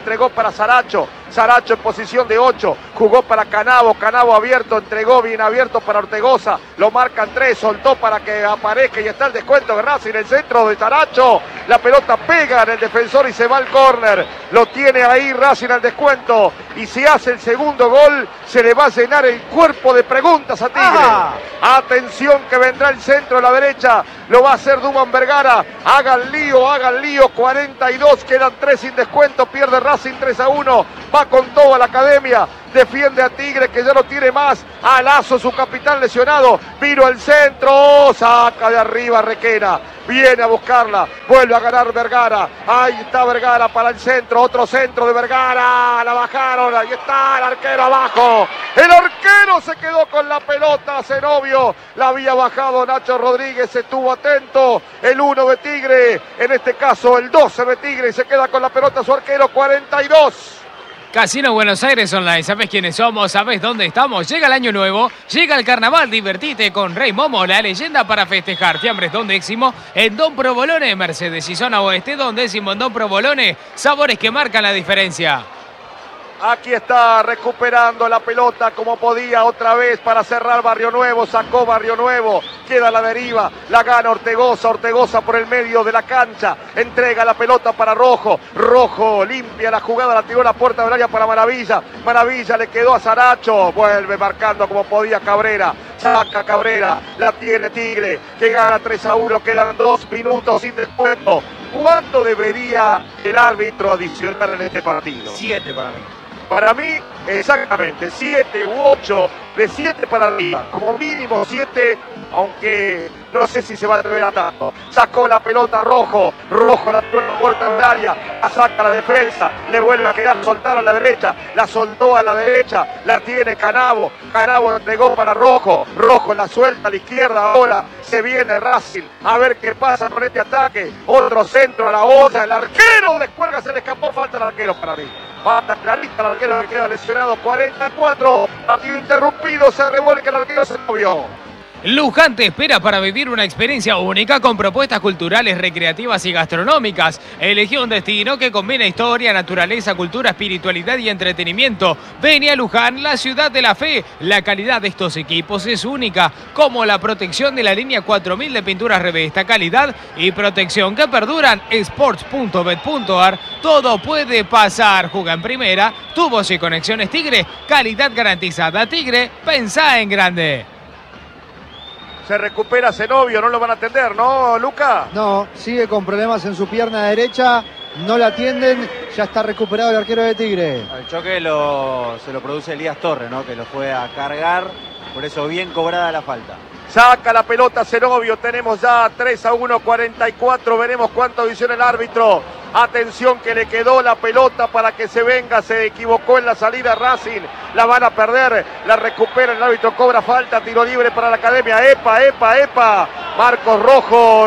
entregó para Saracho. Saracho en posición de 8, jugó para Canavo, Canavo abierto, entregó bien abierto para Ortegoza, lo marcan 3, soltó para que aparezca y está el descuento de Racing en el centro de Saracho, la pelota pega en el defensor y se va al córner, lo tiene ahí Racing al descuento y si hace el segundo gol se le va a llenar el cuerpo de preguntas a Tigre. Atención que vendrá el centro a la derecha, lo va a hacer Duban Vergara, hagan lío, 42, quedan 3 sin descuento, pierde Racing 3-1, va con todo a la academia, defiende a Tigre que ya no tiene más, a Lazo su capitán lesionado, vino al centro, saca de arriba Requena, viene a buscarla, vuelve a ganar Vergara, ahí está Vergara para el centro, otro centro de Vergara, la bajaron, ahí está el arquero abajo, el arquero se quedó con la pelota, Zenobio, la había bajado Nacho Rodríguez, estuvo atento, el 1 de Tigre, en este caso el 12 de Tigre, se queda con la pelota su arquero, 42. Casino Buenos Aires Online, ¿sabés quiénes somos? ¿Sabés dónde estamos? Llega el año nuevo, llega el carnaval, divertite con Rey Momo, la leyenda para festejar. Fiambres Don Décimo en Don Provolone, Mercedes y Zona Oeste, Don Décimo en Don Provolone, sabores que marcan la diferencia. Aquí está recuperando la pelota como podía otra vez para cerrar Barrio Nuevo, sacó Barrio Nuevo, queda a la deriva, la gana Ortegoza, Ortegoza por el medio de la cancha, entrega la pelota para Rojo, Rojo limpia la jugada, la tiró a la puerta del área para Maravilla, Maravilla le quedó a Saracho, vuelve marcando como podía Cabrera, saca Cabrera, la tiene Tigre, que gana 3-1, quedan 2 minutos sin descuento. ¿Cuánto debería el árbitro adicionar en este partido? 7 para mí. Para mí, exactamente, 7 u 8, de 7 para arriba, como mínimo 7, aunque no sé si se va a atrever a tanto. Sacó la pelota Rojo, Rojo la puerta del área, la saca a la defensa, le vuelve a quedar soltar a la derecha, la soltó a la derecha, la tiene Canavo, Canavo entregó para Rojo, Rojo la suelta a la izquierda ahora, se viene Racing, a ver qué pasa con este ataque, otro centro a la olla, el arquero descuelga, se le escapó, falta el arquero para mí. Falta clarita el arquero que queda lesionado, 44, partido interrumpido, se revuelca el arquero, se movió. Luján te espera para vivir una experiencia única con propuestas culturales, recreativas y gastronómicas. Elegí un destino que combina historia, naturaleza, cultura, espiritualidad y entretenimiento. Ven a Luján, la ciudad de la fe. La calidad de estos equipos es única, como la protección de la línea 4000 de pinturas Revesta, calidad y protección que perduran. Sports.bet.ar, todo puede pasar. Juega en primera, tubos y conexiones Tigre, calidad garantizada. Tigre, pensá en grande. Se recupera Zenobio, no lo van a atender, ¿no, Luca? No, sigue con problemas en su pierna derecha, no la atienden, ya está recuperado el arquero de Tigre. El choque se lo produce Elías Torres, ¿no? Que lo fue a cargar, por eso bien cobrada la falta. Saca la pelota Zenobio, tenemos ya 3-1, 44, veremos cuánto adiciona el árbitro. Atención que le quedó la pelota para que se venga, se equivocó en la salida Racing, la van a perder, la recupera el árbitro, cobra falta, tiro libre para la academia, epa, Marcos Rojo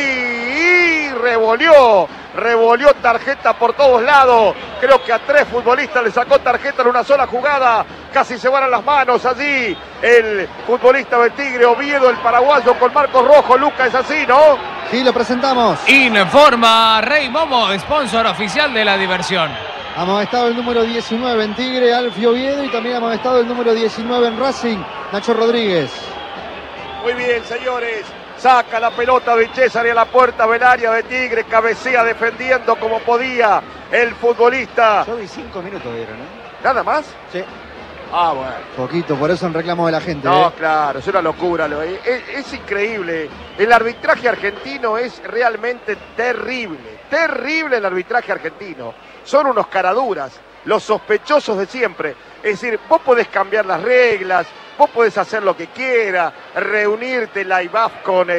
y revolvió tarjeta por todos lados, creo que a 3 futbolistas le sacó tarjeta en una sola jugada, casi se van a las manos allí el futbolista del Tigre, Oviedo, el paraguayo con Marcos Rojo. Luca, es así, ¿no? Sí, lo presentamos. Informa Rey Momo, sponsor oficial de la diversión. Amonestado el número 19 en Tigre, Alfio Oviedo, y también amonestado el número 19 en Racing, Nacho Rodríguez. Muy bien, señores. Saca la pelota César y a la puerta del área de Tigre, cabecea defendiendo como podía el futbolista. Yo vi 5 minutos dieron, ¿eh? ¿Nada más? Sí. Ah, bueno. Poquito, por eso en reclamo de la gente. No, claro, es una locura. Es increíble. El arbitraje argentino es realmente terrible. Terrible el arbitraje argentino. Son unos caraduras, los sospechosos de siempre. Es decir, vos podés cambiar las reglas, vos podés hacer lo que quieras, reunirte la IBAF con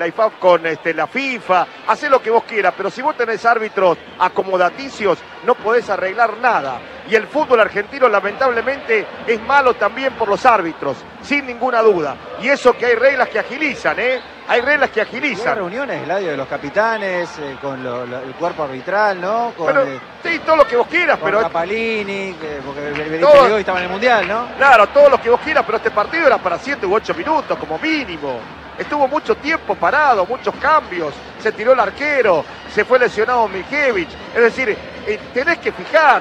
la FIFA, hacer lo que vos quieras, pero si vos tenés árbitros acomodaticios, no podés arreglar nada. Y el fútbol argentino lamentablemente es malo también por los árbitros, sin ninguna duda. Y eso que hay reglas que agilizan, Hay reglas que agilizan. Hay reuniones, Eladio, de los capitanes, con el cuerpo arbitral, ¿no? Con, bueno, sí, todo lo que vos quieras, con pero... Capalini, porque el periodista estaba en el Mundial, ¿no? Claro, todo lo que vos quieras, pero este partido era para 7 u 8 minutos, como mínimo. Estuvo mucho tiempo parado, muchos cambios, se tiró el arquero, se fue lesionado Mijevich. Es decir, tenés que fijar.